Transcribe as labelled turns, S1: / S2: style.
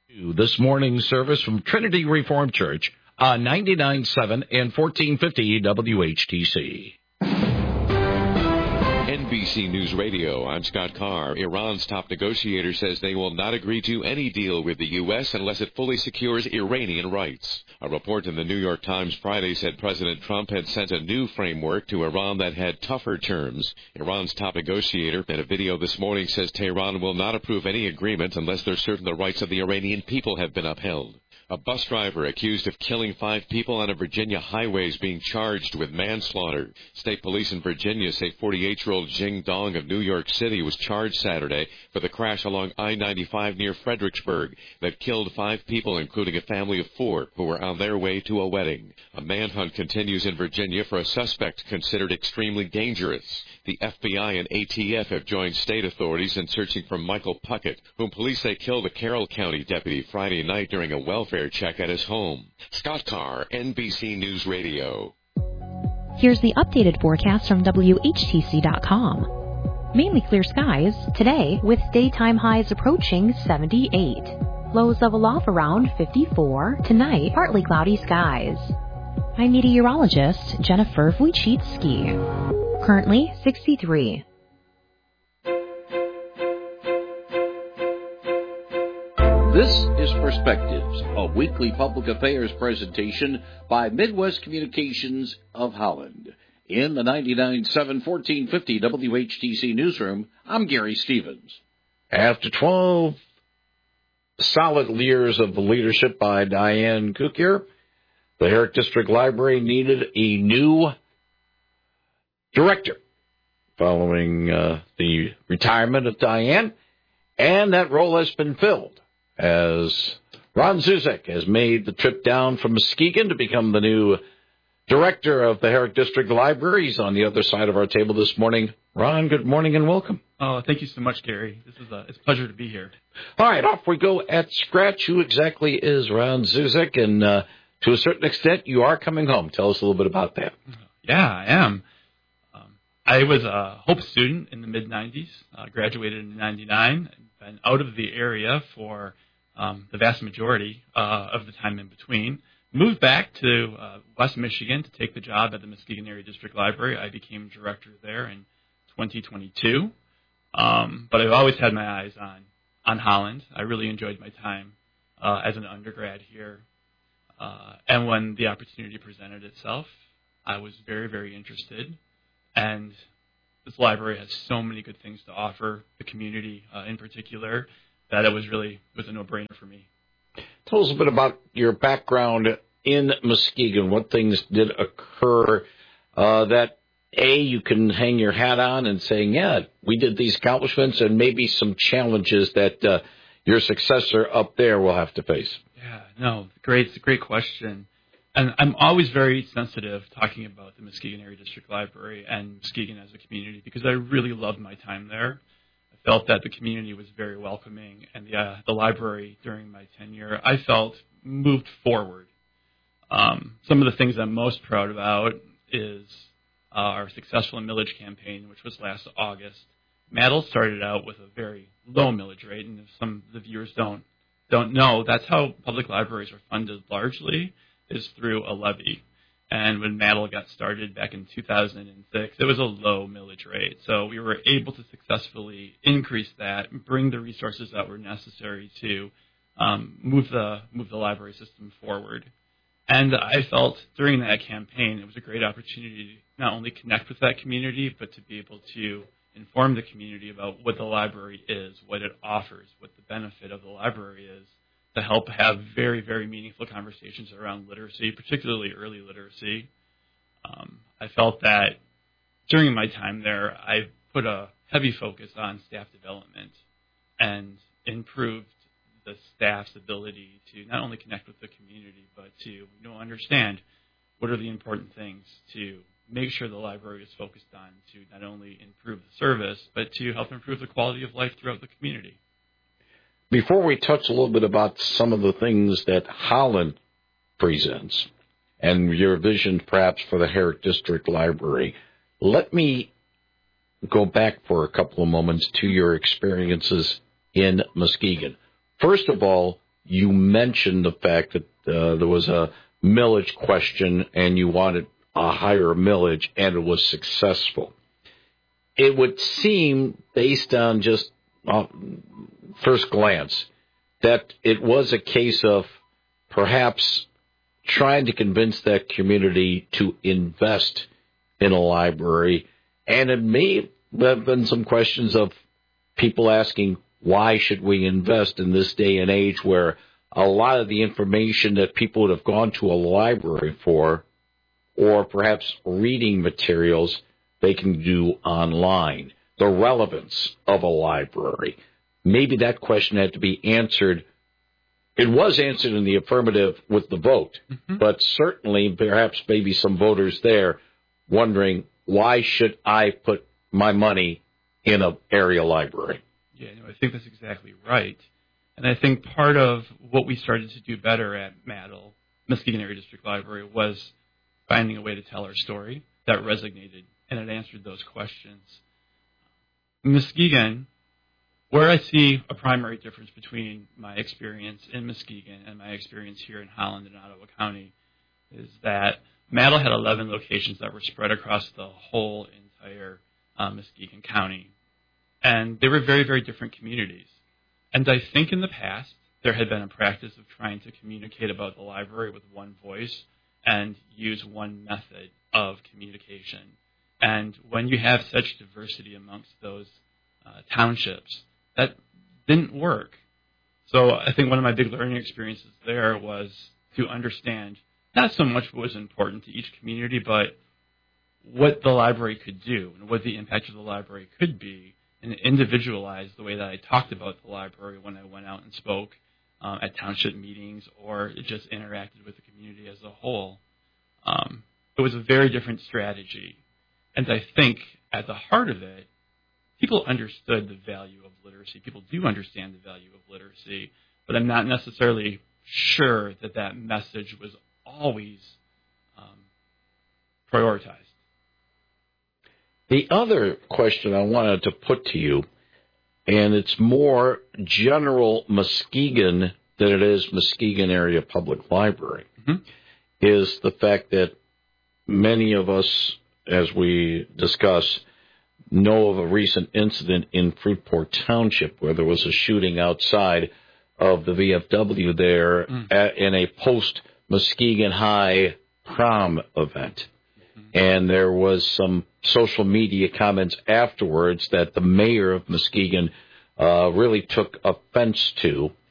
S1: This morning's service from Trinity Reformed Church on 99.7 and 1450 WHTC.
S2: NBC News Radio, I'm Scott Carr. Iran's top negotiator says they will not agree to any deal with the U.S. unless it fully secures Iranian rights. A report in the New York Times Friday said President Trump had sent a new framework to Iran that had tougher terms. Iran's top negotiator in a video this morning says Tehran will not approve any agreement unless they're certain the rights of the Iranian people have been upheld. A bus driver accused of killing 5 people on a Virginia highway is being charged with manslaughter. State police in Virginia say 48-year-old Jing Dong of New York City was charged Saturday for the crash along I-95 near Fredericksburg that killed 5 people, including a family of 4 who were on their way to a wedding. A manhunt continues in Virginia for a suspect considered extremely dangerous. The FBI and ATF have joined state authorities in searching for Michael Puckett, whom police say killed a Carroll County deputy Friday night during a welfare check at his home. Scott Carr, NBC News Radio.
S3: Here's the updated forecast from WHTC.com. Mainly clear skies today with daytime highs approaching 78. Lows level off around 54. Tonight, partly cloudy skies. I'm meteorologist Jennifer Wojcicki. Currently 63.
S4: This is Perspectives, a weekly public affairs presentation by Midwest Communications of Holland. In the 99.7 1450 WHTC newsroom, I'm Gary Stevens.
S1: After 12 solid years of leadership by Diane Kukier, the Herrick District Library needed a new director following the retirement of Diane, and that role has been filled as Ron Zuzek has made the trip down from Muskegon to become the new director of the Herrick District Library. He's on the other side of our table this morning. Ron, good morning and welcome.
S5: Oh, thank you so much, Gary. It's a pleasure to be here.
S1: All right, off we go at scratch. Who exactly is Ron Zuzek? And to a certain extent, you are coming home. Tell us a little bit about that.
S5: Yeah, I am. I was a Hope student in the mid-'90s, graduated in '99, been out of the area for the vast majority of the time in between. Moved back to West Michigan to take the job at the Muskegon Area District Library. I became director there in 2022. But I've always had my eyes on Holland. I really enjoyed my time as an undergrad here. And when the opportunity presented itself, I was very, very interested. And this library has so many good things to offer the community in particular that it was a no-brainer for me.
S1: Tell us a bit about your background in Muskegon. What things did occur that, A, you can hang your hat on and saying, yeah, we did these accomplishments, and maybe some challenges that your successor up there will have to face?
S5: Yeah, no, great. It's a great question. And I'm always very sensitive talking about the Muskegon Area District Library and Muskegon as a community because I really loved my time there. I felt that the community was very welcoming, and the library during my tenure, I felt, moved forward. Some of the things I'm most proud about is our successful millage campaign, which was last August. Maddle started out with a very low millage rate, and if some of the viewers don't know, that's how public libraries are funded largely, is through a levy. And when Maddle got started back in 2006, it was a low millage rate. So we were able to successfully increase that, bring the resources that were necessary to move the library system forward. And I felt during that campaign it was a great opportunity to not only connect with that community, but to be able to inform the community about what the library is, what it offers, what the benefit of the library is, to help have very, very meaningful conversations around literacy, particularly early literacy. I felt that during my time there, I put a heavy focus on staff development and improved the staff's ability to not only connect with the community, but to understand what are the important things to make sure the library is focused on to not only improve the service, but to help improve the quality of life throughout the community.
S1: Before we touch a little bit about some of the things that Holland presents and your vision perhaps for the Herrick District Library, let me go back for a couple of moments to your experiences in Muskegon. First of all, you mentioned the fact that there was a millage question and you wanted a higher millage, and it was successful. It would seem, based on just first glance, that it was a case of perhaps trying to convince that community to invest in a library, and it may have been some questions of people asking, why should we invest in this day and age where a lot of the information that people would have gone to a library for, or perhaps reading materials, they can do online? The relevance of a library. Maybe that question had to be answered. It was answered in the affirmative with the vote, but certainly perhaps maybe some voters there wondering, why should I put my money in an area library?
S5: Yeah, I think that's exactly right. And I think part of what we started to do better at MADL, Muskegon Area District Library, was finding a way to tell our story that resonated, and it answered those questions. Muskegon, where I see a primary difference between my experience in Muskegon and my experience here in Holland and Ottawa County, is that MADL had 11 locations that were spread across the whole entire Muskegon County. And they were very, very different communities. And I think in the past, there had been a practice of trying to communicate about the library with one voice and use one method of communication. And when you have such diversity amongst those townships, that didn't work. So I think one of my big learning experiences there was to understand not so much what was important to each community, but what the library could do and what the impact of the library could be, and individualize the way that I talked about the library when I went out and spoke at township meetings or just interacted with the community as a whole. It was a very different strategy. And I think at the heart of it, people understood the value of literacy. People do understand the value of literacy, but I'm not necessarily sure that that message was always prioritized.
S1: The other question I wanted to put to you, and it's more general Muskegon than it is Muskegon Area Public Library, is the fact that many of us, as we discuss, know of a recent incident in Fruitport Township where there was a shooting outside of the VFW there in a post-Muskegon High prom event. And there was some social media comments afterwards that the mayor of Muskegon really took offense to.